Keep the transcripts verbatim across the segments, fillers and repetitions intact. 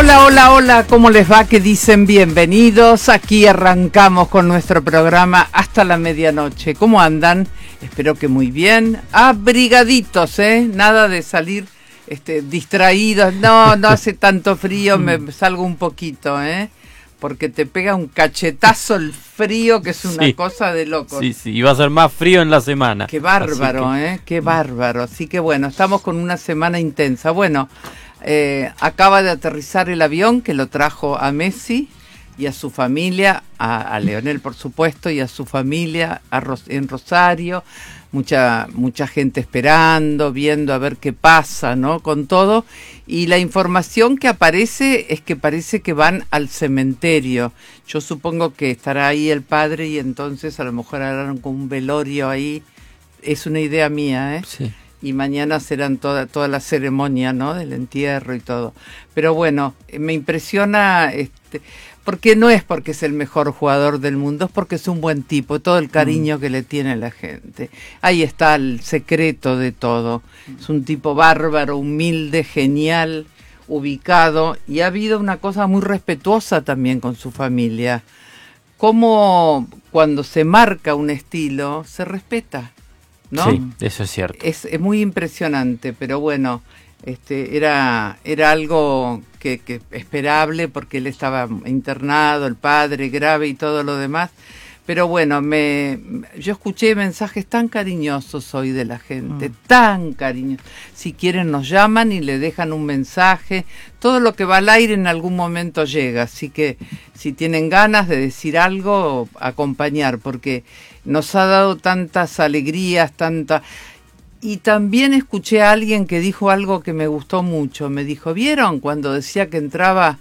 Hola, hola, hola, ¿cómo les va? ¿Qué dicen? Bienvenidos. Aquí arrancamos con nuestro programa hasta la medianoche. ¿Cómo andan? Espero que muy bien. Abrigaditos, ¿eh? Nada de salir este, distraídos. No, no hace tanto frío, me salgo un poquito, ¿eh? Porque te pega un cachetazo el frío, que es una sí, cosa de locos. Sí, sí, y va a ser más frío en la semana. Qué bárbaro, que... ¿eh? Qué bárbaro. Así que bueno, estamos con una semana intensa. Bueno, eh, acaba de aterrizar el avión que lo trajo a Messi y a su familia, a, a Leonel por supuesto, y a su familia a Ros- en Rosario. Mucha, mucha gente esperando, viendo a ver qué pasa, ¿no? Con todo. Y la información que aparece es que parece que van al cementerio. Yo supongo que estará ahí el padre y entonces a lo mejor harán con un velorio ahí. Es una idea mía, ¿eh? Sí. Y mañana serán toda, toda la ceremonia, ¿no? Del entierro y todo. Pero bueno, me impresiona... este porque no es porque es el mejor jugador del mundo, es porque es un buen tipo, todo el cariño mm. que le tiene la gente. Ahí está el secreto de todo. Es un tipo bárbaro, humilde, genial, ubicado, y ha habido una cosa muy respetuosa también con su familia. Como cuando se marca un estilo, se respeta, ¿no? Sí, eso es cierto. Es, es muy impresionante, pero bueno... Este, era, era algo que, que esperable porque él estaba internado, el padre grave y todo lo demás. Pero bueno, me, yo escuché mensajes tan cariñosos hoy de la gente, mm. tan cariñosos. Si quieren nos llaman y le dejan un mensaje. Todo lo que va al aire en algún momento llega. Así que si tienen ganas de decir algo, acompañar, porque nos ha dado tantas alegrías, tanta... Y también escuché a alguien que dijo algo que me gustó mucho. Me dijo, ¿vieron cuando decía que entraba,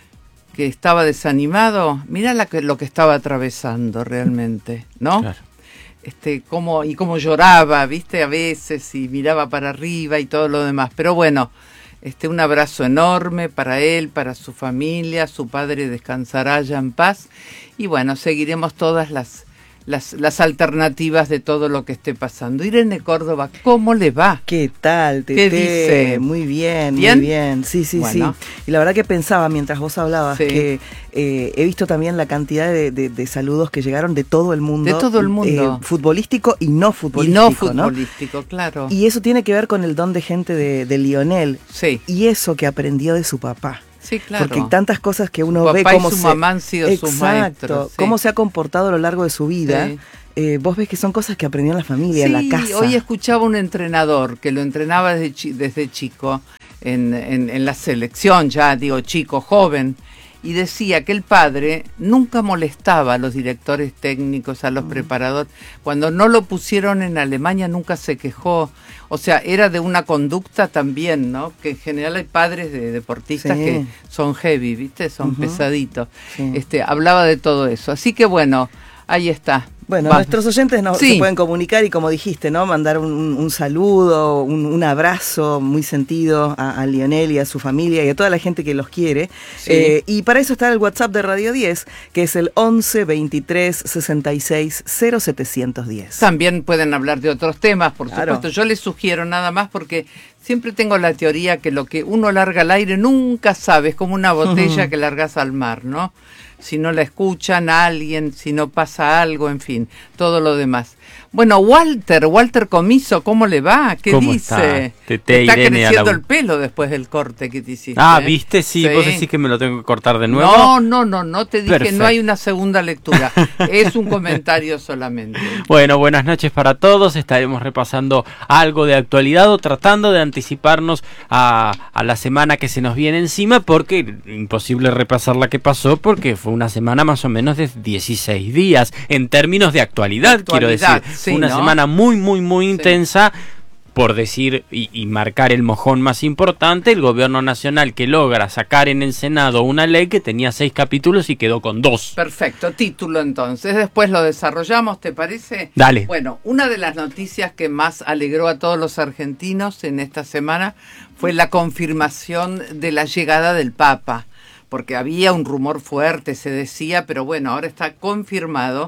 que estaba desanimado? Mirá la que, lo que estaba atravesando realmente, ¿no? Claro. Este, cómo, y cómo lloraba, viste, a veces, y miraba para arriba y todo lo demás. Pero bueno, este, un abrazo enorme para él, para su familia. Su padre descansará ya en paz. Y bueno, seguiremos todas las... Las, las alternativas de todo lo que esté pasando. Irene Córdoba, ¿cómo le va? ¿Qué tal, Tete? ¿Qué dice? Muy bien, ¿Bien? muy bien. Sí, sí, bueno. sí. Y la verdad que pensaba mientras vos hablabas sí. que eh, he visto también la cantidad de, de, de saludos que llegaron de todo el mundo. De todo el mundo. Eh, futbolístico y no futbolístico. Y no futbolístico, ¿no? Claro. Y eso tiene que ver con el don de gente de, de Lionel. Sí. Y eso que aprendió de su papá. Sí, claro. Porque tantas cosas que uno Papá ve cómo y su se... mamá han sido Exacto, sus maestros. Sí. Cómo se ha comportado a lo largo de su vida. Sí. Eh, vos ves que son cosas que aprendió en la familia, sí, en la casa. Hoy escuchaba un entrenador que lo entrenaba desde, chi- desde chico en, en, en la selección, ya digo chico, joven, y decía que el padre nunca molestaba a los directores técnicos, a los mm. preparadores. Cuando no lo pusieron en Alemania nunca se quejó. O sea, era de una conducta también, ¿no? Que en general hay padres de deportistas sí. que son heavy, ¿viste? Son uh-huh. pesaditos. Sí. Este, hablaba de todo eso. Así que bueno, ahí está. Bueno, Vamos. Nuestros oyentes nos, sí. se pueden comunicar y como dijiste, ¿no? Mandar un, un saludo, un, un abrazo muy sentido a, a Lionel y a su familia y a toda la gente que los quiere. Sí. Eh, y para eso está el WhatsApp de Radio diez, que es el once veintitrés sesenta y seis cero setecientos diez. También pueden hablar de otros temas, por claro. supuesto. Yo les sugiero nada más porque siempre tengo la teoría que lo que uno larga al aire nunca sabe, es como una botella uh-huh. que largas al mar, ¿no? Si no la escuchan a alguien, si no pasa algo, en fin, todo lo demás. Bueno, Walter, Walter Comiso, ¿cómo le va? ¿Qué ¿Cómo dice? Está, Tete, está Irene, creciendo la... el pelo después del corte que te hiciste. Ah, ¿eh? ¿viste? Sí, sí, vos decís que me lo tengo que cortar de nuevo. No, no, no, no te dije, Perfecto. No hay una segunda lectura. Es un comentario solamente. Bueno, buenas noches para todos. Estaremos repasando algo de actualidad o tratando de anticiparnos a, a la semana que se nos viene encima, porque imposible repasar la que pasó, porque fue una semana más o menos de dieciséis días, en términos de actualidad, actualidad quiero decir. Sí, una ¿no? semana muy muy, muy, muy sí. intensa, por decir y, y marcar el mojón más importante, el gobierno nacional que logra sacar en el Senado una ley que tenía seis capítulos y quedó con dos. Perfecto, título entonces, después lo desarrollamos, ¿te parece? Dale. Bueno, una de las noticias que más alegró a todos los argentinos en esta semana fue la confirmación de la llegada del Papa, porque había un rumor fuerte, se decía, pero bueno, ahora está confirmado.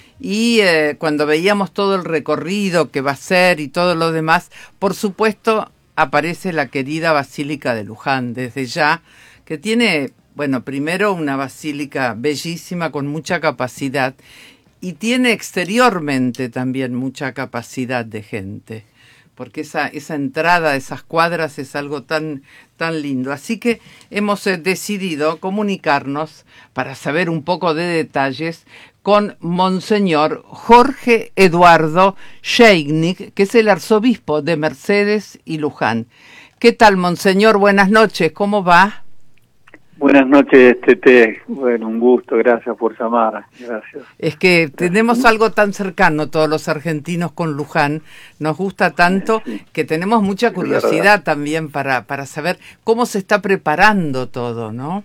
Y eh, cuando veíamos todo el recorrido que va a ser y todo lo demás, por supuesto, aparece la querida Basílica de Luján, desde ya, que tiene, bueno, primero una basílica bellísima con mucha capacidad y tiene exteriormente también mucha capacidad de gente, porque esa, esa entrada de esas cuadras es algo tan, tan lindo. Así que hemos eh, decidido comunicarnos para saber un poco de detalles con Monseñor Jorge Eduardo Scheignick, que es el arzobispo de Mercedes y Luján. ¿Qué tal, Monseñor? Buenas noches, ¿cómo va? Buenas noches, Tete. Bueno, un gusto, gracias por llamar. Gracias. Es que tenemos algo tan cercano todos los argentinos con Luján, nos gusta tanto sí. que tenemos mucha curiosidad también para, para saber cómo se está preparando todo, ¿no?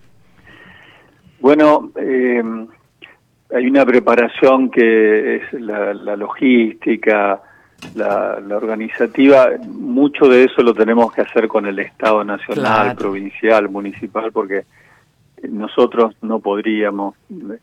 Bueno, eh, hay una preparación que es la, la logística, la, la organizativa, mucho de eso lo tenemos que hacer con el Estado nacional, claro. provincial, municipal, porque nosotros no podríamos.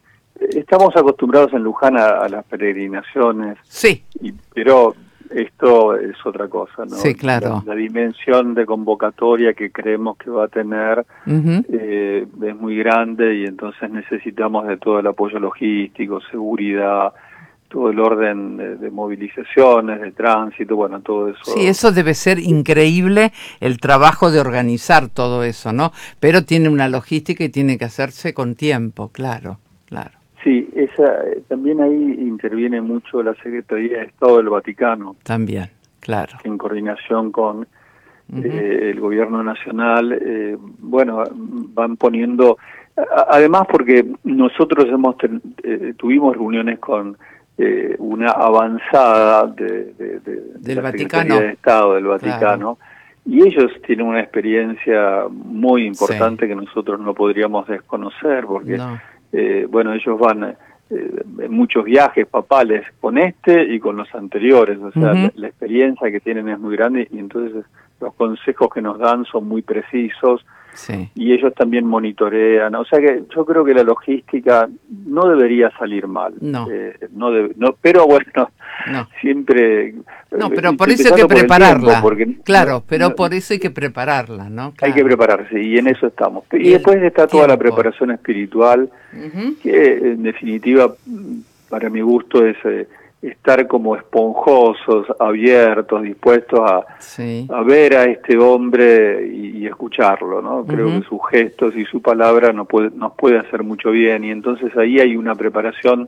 Estamos acostumbrados en Luján a, a las peregrinaciones, sí, y, pero esto es otra cosa, ¿no? Sí, claro. La, la dimensión de convocatoria que creemos que va a tener uh-huh. eh, es muy grande y entonces necesitamos de todo el apoyo logístico, seguridad, todo el orden de, de movilizaciones, de tránsito, bueno, todo eso. Sí, eso debe ser increíble, el trabajo de organizar todo eso, ¿no? Pero tiene una logística y tiene que hacerse con tiempo, claro, claro. Sí, esa, también ahí interviene mucho la Secretaría de Estado del Vaticano. También, claro. En coordinación con uh-huh. eh, el Gobierno Nacional, eh, bueno, van poniendo... Además porque nosotros hemos ten, eh, tuvimos reuniones con eh, una avanzada de, de, de, del de la Vaticano. Secretaría de Estado del Vaticano, claro. Y ellos tienen una experiencia muy importante sí. que nosotros no podríamos desconocer, porque... No. Eh, bueno, ellos van eh, en muchos viajes papales con este y con los anteriores, o sea, uh-huh. la, la experiencia que tienen es muy grande y entonces los consejos que nos dan son muy precisos sí. y ellos también monitorean, o sea que yo creo que la logística no debería salir mal, no, eh, no, debe, no pero bueno, no. siempre... No, pero por eso hay que prepararla, tiempo, porque, claro, no, pero no, por eso hay que prepararla, ¿no? Claro. Hay que prepararse y en eso estamos. Y, y después está toda tiempo. La preparación espiritual, uh-huh. que en definitiva, para mi gusto, es eh, estar como esponjosos, abiertos, dispuestos a, sí. a ver a este hombre y, y escucharlo, ¿no? Creo uh-huh. que sus gestos y su palabra no puede, nos puede hacer mucho bien y entonces ahí hay una preparación.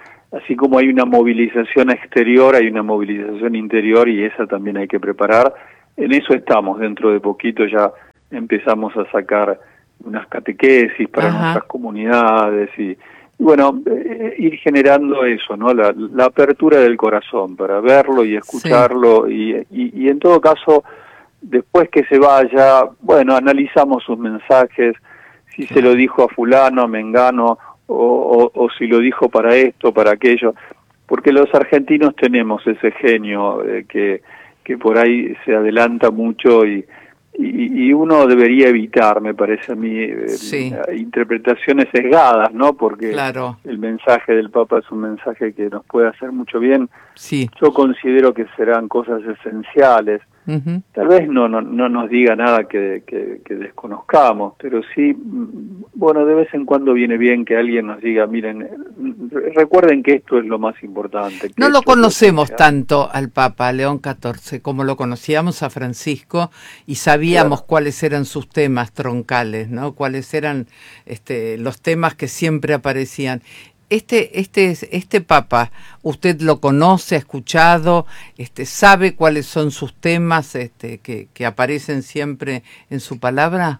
Así como hay una movilización exterior, hay una movilización interior y esa también hay que preparar. En eso estamos, dentro de poquito ya empezamos a sacar unas catequesis para Ajá. nuestras comunidades y, y bueno, eh, ir generando eso, ¿no? La, la apertura del corazón para verlo y escucharlo sí. y, y, y en todo caso, después que se vaya, bueno, analizamos sus mensajes, si sí. se lo dijo a fulano, a mengano, O, o, o si lo dijo para esto, para aquello, porque los argentinos tenemos ese genio eh, que, que por ahí se adelanta mucho y, y, y uno debería evitar, me parece a mí, eh, sí. interpretaciones sesgadas, ¿no? Porque claro. el mensaje del Papa es un mensaje que nos puede hacer mucho bien. Sí. Yo considero que serán cosas esenciales. Uh-huh. Tal vez no, no no nos diga nada que, que, que desconozcamos, pero sí, bueno, de vez en cuando viene bien que alguien nos diga, miren, recuerden que esto es lo más importante. No lo conocemos tanto al Papa León catorce como lo conocíamos a Francisco y sabíamos claro. cuáles eran sus temas troncales, ¿no? Cuáles eran este, los temas que siempre aparecían. Este, este, este Papa, ¿usted lo conoce, ha escuchado, este, sabe cuáles son sus temas este, que, que aparecen siempre en su palabra?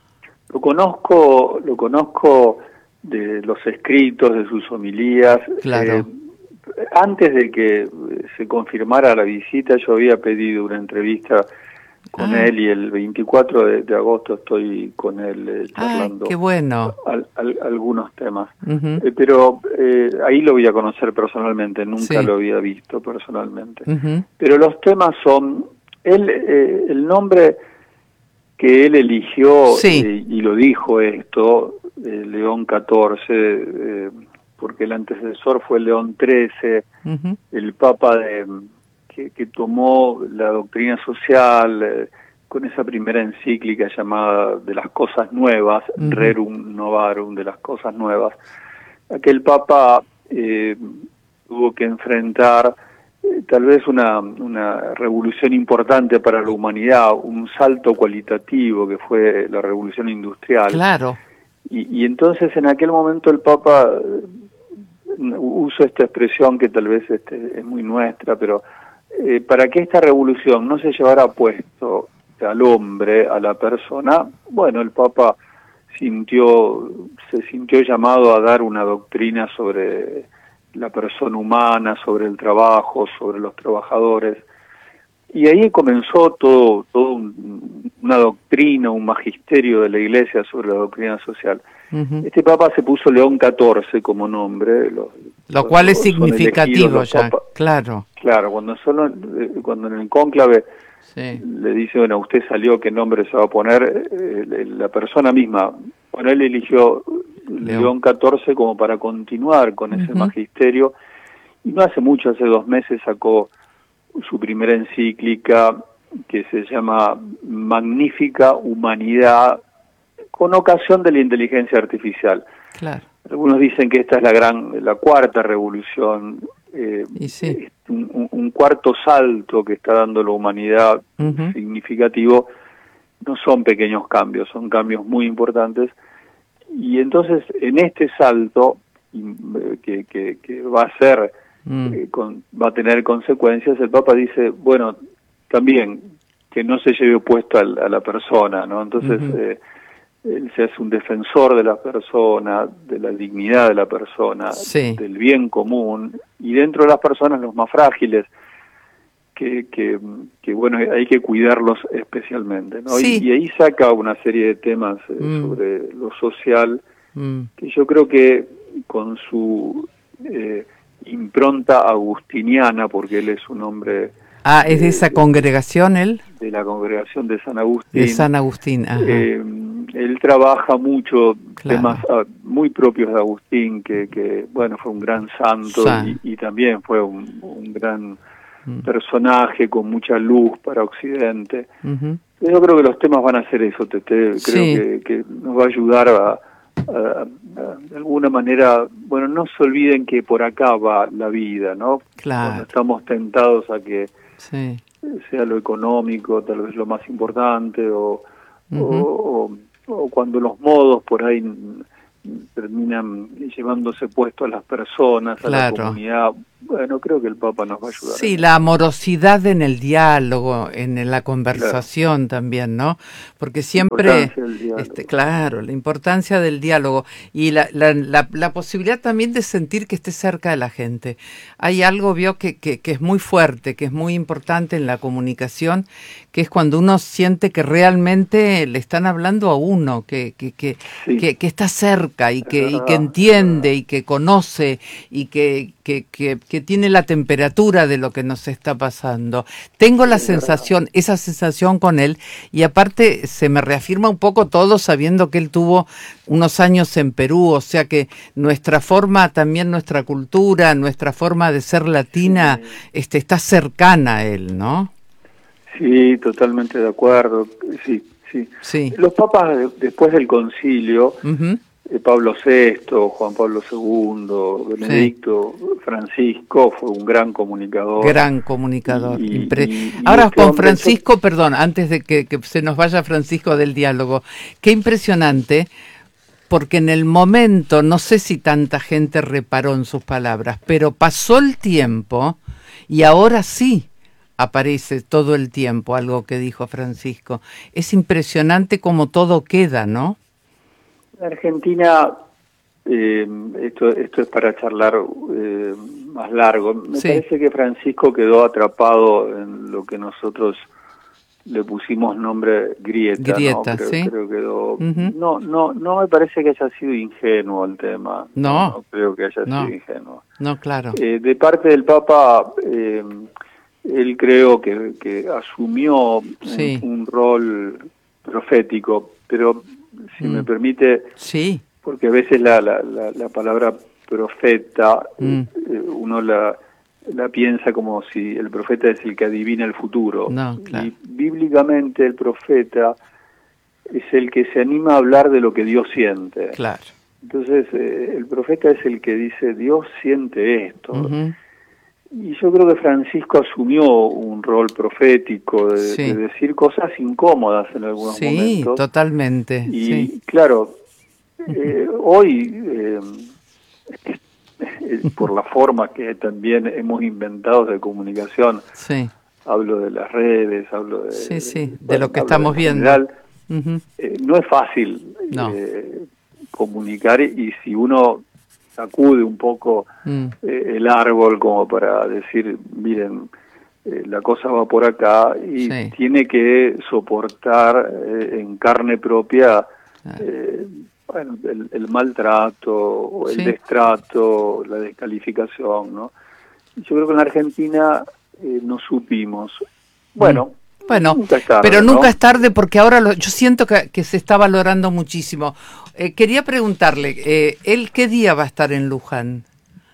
Lo conozco, lo conozco de los escritos, de sus homilías. Claro. Eh, antes de que se confirmara la visita, yo había pedido una entrevista con ah. él y el veinticuatro de, de agosto estoy con él eh, charlando. Ay, qué bueno. Al, al, algunos temas. Uh-huh. Eh, pero eh, ahí lo voy a conocer personalmente, nunca sí. lo había visto personalmente. Uh-huh. Pero los temas son, él, eh, el nombre que él eligió, sí. eh, y lo dijo esto, eh, León catorce, eh, porque el antecesor fue León trece, uh-huh. el Papa de... Que, que tomó la doctrina social eh, con esa primera encíclica llamada de las cosas nuevas, uh-huh. Rerum Novarum, de las cosas nuevas, aquel Papa eh, tuvo que enfrentar eh, tal vez una, una revolución importante para la humanidad, un salto cualitativo que fue la revolución industrial. Claro. Y, y entonces en aquel momento el Papa, uso esta expresión que tal vez este, es muy nuestra, pero eh, para que esta revolución no se llevara puesto al hombre, a la persona, bueno, el Papa sintió, se sintió llamado a dar una doctrina sobre la persona humana, sobre el trabajo, sobre los trabajadores. Y ahí comenzó todo, todo un, una doctrina, un magisterio de la Iglesia sobre la doctrina social. Uh-huh. Este Papa se puso León catorce como nombre. Los, Lo cual es significativo ya, papas. Claro. Claro, cuando, solo, cuando en el cónclave sí. le dice, bueno, usted salió, ¿qué nombre se va a poner? Eh, la persona misma, bueno, él eligió León, León catorce como para continuar con ese uh-huh. magisterio. Y no hace mucho, hace dos meses sacó su primera encíclica que se llama Magnífica Humanidad, con ocasión de la inteligencia artificial. Claro. Algunos dicen que esta es la gran, la cuarta revolución, eh, sí. un, un cuarto salto que está dando la humanidad uh-huh. significativo. No son pequeños cambios, son cambios muy importantes. Y entonces en este salto que, que, que va a ser Mm. Eh, con, va a tener consecuencias, el Papa dice, bueno, también que no se lleve opuesto al, a la persona, ¿no? Entonces uh-huh. eh, él se hace un defensor de la persona, de la dignidad de la persona, sí. del bien común, y dentro de las personas los más frágiles, que, que, que bueno, hay que cuidarlos especialmente, ¿no? Sí. Y, y ahí saca una serie de temas eh, mm. sobre lo social, mm. que yo creo que con su eh, impronta agustiniana, porque él es un hombre... Ah, ¿es de esa congregación él? De la congregación de San Agustín. De San Agustín, ajá. Eh, él trabaja mucho claro. temas uh, muy propios de Agustín, que, que bueno, fue un gran santo San. y, y también fue un, un gran mm. personaje con mucha luz para Occidente. Uh-huh. Yo creo que los temas van a ser eso, Tete. Creo sí. que, que nos va a ayudar a... Uh, uh, de alguna manera, bueno, no se olviden que por acá va la vida, ¿no? Claro. Cuando estamos tentados a que sí. sea lo económico tal vez lo más importante, o, uh-huh. o, o, o cuando los modos por ahí terminan llevándose puesto a las personas, claro. a la comunidad. Bueno, creo que el Papa nos va a ayudar. Sí, la amorosidad en el diálogo, en la conversación claro. también, ¿no? Porque siempre, este, claro, la importancia del diálogo y la, la, la, la posibilidad también de sentir que esté cerca de la gente. Hay algo, vio, que, que, que es muy fuerte, que es muy importante en la comunicación, que es cuando uno siente que realmente le están hablando a uno, que, que, que, sí. que, que está cerca y que, y que entiende y que conoce y que, que, que, que tiene la temperatura de lo que nos está pasando. Tengo la sensación, esa sensación con él, y aparte se me reafirma un poco todo sabiendo que él tuvo unos años en Perú, o sea que nuestra forma, también nuestra cultura, nuestra forma de ser latina, sí. este, está cercana a él, ¿no? Sí, totalmente de acuerdo, sí, sí. sí. Los papas después del concilio, uh-huh. Pablo sexto, Juan Pablo segundo, Benedicto, sí. Francisco, fue un gran comunicador. Gran comunicador. Y, Impre- y, y Ahora este con Francisco, perdón, antes de que, que se nos vaya Francisco del diálogo, qué impresionante, porque en el momento, no sé si tanta gente reparó en sus palabras, pero pasó el tiempo y ahora sí aparece todo el tiempo algo que dijo Francisco. Es impresionante cómo todo queda, ¿no? Argentina, eh, esto esto es para charlar eh, más largo. Me sí. parece que Francisco quedó atrapado en lo que nosotros le pusimos nombre grieta. Grieta, ¿no? Creo, sí. creo que quedó. Uh-huh. No, no, no me parece que haya sido ingenuo el tema. No, no, no creo que haya no. sido ingenuo. No, claro. Eh, de parte del Papa, eh, él creo que, que asumió sí. un, un rol profético, pero si mm. me permite, sí. porque a veces la, la, la, la palabra profeta, mm. eh, uno la, la piensa como si el profeta es el que adivina el futuro. No, claro. Y bíblicamente el profeta es el que se anima a hablar de lo que Dios siente. Claro. Entonces, eh, el profeta es el que dice, Dios siente esto. Uh-huh. Y yo creo que Francisco asumió un rol profético de, sí. de decir cosas incómodas en algunos sí, momentos. Sí, totalmente. Y sí. claro, eh, hoy, eh, por la forma que también hemos inventado de comunicación, sí. hablo de las redes, hablo de, sí, sí, de, bueno, lo que estamos viendo. General, uh-huh. eh, no es fácil no. eh, comunicar, y si uno sacude un poco mm. eh, el árbol como para decir, miren, eh, la cosa va por acá, y sí. tiene que soportar eh, en carne propia ah. eh, bueno, el, el maltrato, el sí. destrato, la descalificación, ¿no? Yo creo que en la Argentina eh, no supimos. Bueno, mm. Bueno, nunca es tarde, pero nunca ¿no? es tarde, porque ahora lo, yo siento que, que se está valorando muchísimo. Eh, quería preguntarle, eh, ¿él qué día va a estar en Luján?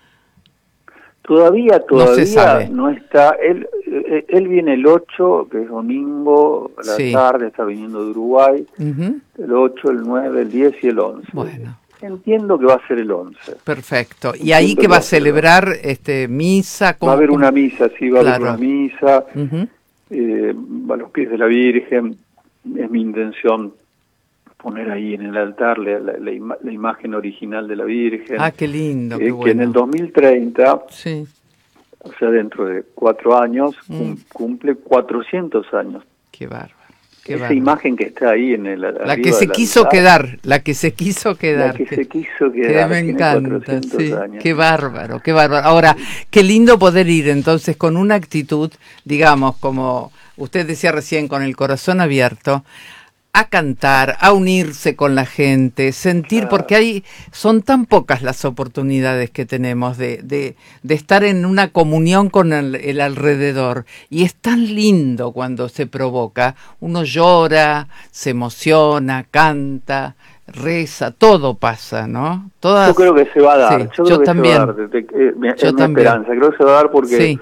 Todavía, todavía no, no está. Él, él viene el ocho, que es domingo, a la sí. tarde, está viniendo de Uruguay. Uh-huh. El ocho, el nueve, el diez y el once. Bueno. Entiendo que va a ser el once. Perfecto. ¿Y ahí que va a celebrar este misa? Va a haber una misa, sí, va claro. a haber una misa. Uh-huh. Eh, a los pies de la Virgen. Es mi intención poner ahí en el altar la, la, la, ima la imagen original de la Virgen. Ah, qué lindo, qué eh, bueno. Que en el dos mil treinta, sí. o sea, dentro de cuatro años, mm. cumple cuatrocientos años. Qué bárbaro. Qué Esa bárbaro. imagen que está ahí en el La que se quiso altar, quedar, la que se quiso quedar. La que, que se quiso quedar. Que me encanta, sí. Años. Qué bárbaro, qué bárbaro. Ahora, qué lindo poder ir entonces con una actitud, digamos, como usted decía recién, con el corazón abierto, a cantar, a unirse con la gente, sentir, claro. porque hay son tan pocas las oportunidades que tenemos de, de, de estar en una comunión con el, el alrededor, y es tan lindo cuando se provoca, uno llora, se emociona, canta, reza, todo pasa, ¿no? Todas... Yo creo que se va a dar, sí, yo, yo creo también. que se va a dar, de, de, de, yo es mi también. esperanza, creo que se va a dar porque... Sí.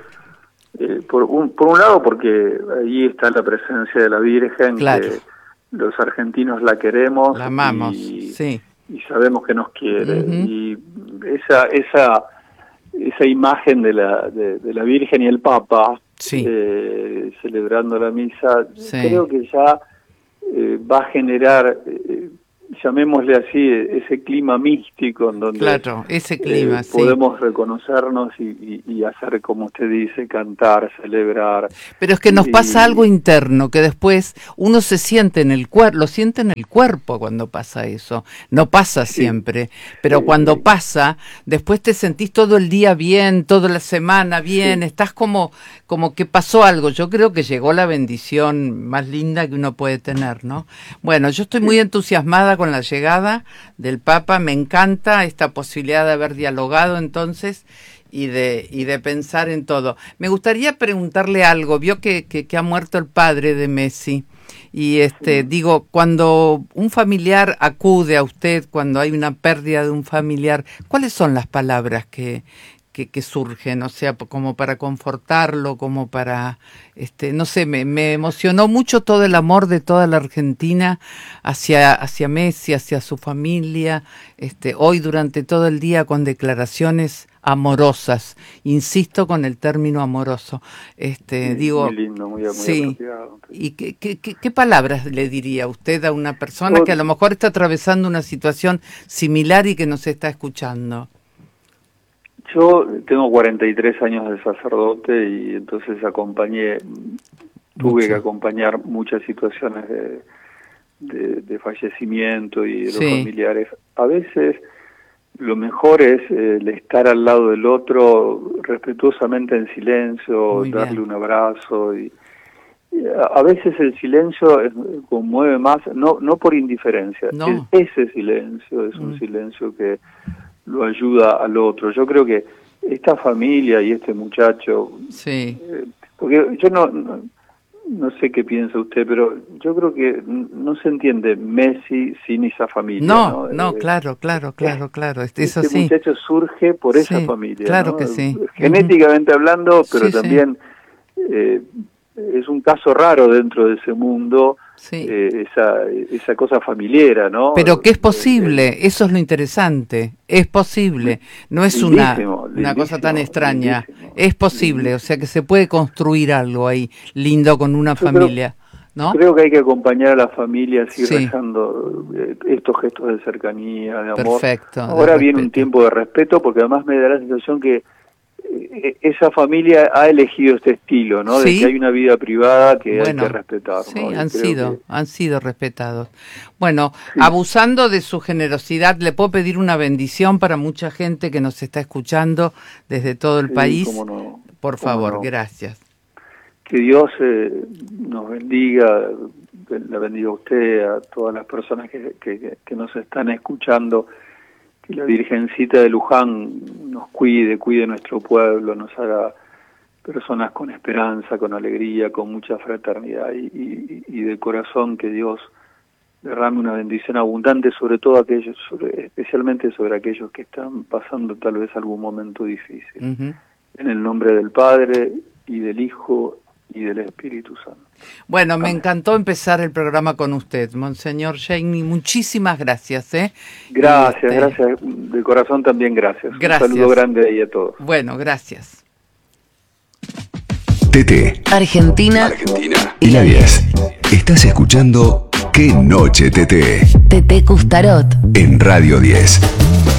Eh, por, un, por un lado porque ahí está la presencia de la Virgen, claro. que los argentinos la queremos, la amamos, y, sí. y sabemos que nos quiere, uh-huh. y esa esa esa imagen de la de, de la Virgen y el Papa sí. eh, celebrando la misa, sí. creo que ya eh, va a generar, eh, llamémosle así, ese clima místico en donde claro, ese clima, eh, sí. podemos reconocernos y, y, y hacer, como usted dice, cantar, celebrar. Pero es que nos y, pasa algo interno, que después uno se siente en el cuerpo, lo siente en el cuerpo cuando pasa eso. No pasa sí, siempre, pero sí, cuando sí. pasa, después te sentís todo el día bien, toda la semana bien, sí. estás como, como que pasó algo. Yo creo que llegó la bendición más linda que uno puede tener, ¿no? Bueno, yo estoy sí. muy entusiasmada con la llegada del Papa, me encanta esta posibilidad de haber dialogado entonces y de y de pensar en todo. Me gustaría preguntarle algo, vio que, que, que ha muerto el padre de Messi, y este digo, cuando un familiar acude a usted, cuando hay una pérdida de un familiar, ¿cuáles son las palabras que Que, que surgen, o sea, como para confortarlo, como para, este, no sé, me, me emocionó mucho todo el amor de toda la Argentina hacia, hacia Messi, hacia su familia, este, hoy durante todo el día con declaraciones amorosas, insisto con el término amoroso, este, sí, digo, muy lindo, muy, muy sí, apropiado. ¿y qué, qué, qué, qué palabras le diría usted a una persona que a lo mejor está atravesando una situación similar y que nos está escuchando? Yo tengo cuarenta y tres años de sacerdote y entonces acompañé, tuve Mucho. que acompañar muchas situaciones de, de, de fallecimiento y de los sí. familiares. A veces lo mejor es eh, el estar al lado del otro respetuosamente en silencio, Muy darle bien. un abrazo. Y, y a, a veces el silencio es, conmueve más, no, no por indiferencia, no. es, ese silencio es mm. un silencio que lo ayuda al otro. Yo creo que esta familia y este muchacho, sí. eh, porque yo no, no no sé qué piensa usted, pero yo creo que no se entiende Messi sin esa familia. No, no, no eh, claro, claro, claro, claro. Este, eso este sí. muchacho surge por sí, esa familia. Claro ¿no? que sí. Genéticamente hablando, pero sí, también sí. Eh, es un caso raro dentro de ese mundo. Sí. Eh, esa, esa cosa familiar, ¿no? Pero que es posible, eh, eso es lo interesante, es posible, no es una, una cosa tan extraña, lindísimo, es posible, lindísimo. O sea que se puede construir algo ahí lindo con una Yo familia, creo, ¿no? Creo que hay que acompañar a la familia así sí. rezando eh, estos gestos de cercanía, de amor. Perfecto. Ahora viene un tiempo de respeto, porque además me da la sensación que esa familia ha elegido este estilo, ¿no? ¿Sí? De que hay una vida privada que bueno, hay que respetar. Sí, ¿no? han sido, que... han sido respetados. Bueno, sí. abusando de su generosidad, ¿le puedo pedir una bendición para mucha gente que nos está escuchando desde todo el sí, país? Cómo no, Por favor, no. gracias. Que Dios eh, nos bendiga, la bendiga a usted, a todas las personas que, que, que nos están escuchando. Que la Virgencita de Luján nos cuide, cuide nuestro pueblo, nos haga personas con esperanza, con alegría, con mucha fraternidad y, y, y de corazón que Dios derrame una bendición abundante sobre todo aquellos, sobre, especialmente sobre aquellos que están pasando tal vez algún momento difícil. Uh-huh. En el nombre del Padre y del Hijo y del Espíritu Santo. Bueno, me encantó empezar el programa con usted, Monseñor Jaime, muchísimas gracias. ¿eh? Gracias, este... gracias, de corazón también gracias. Gracias. Un saludo grande ahí a todos. Bueno, gracias. T T. Argentina. Argentina. Y la diez. Estás escuchando Qué Noche T T. T T Custarot. En Radio diez.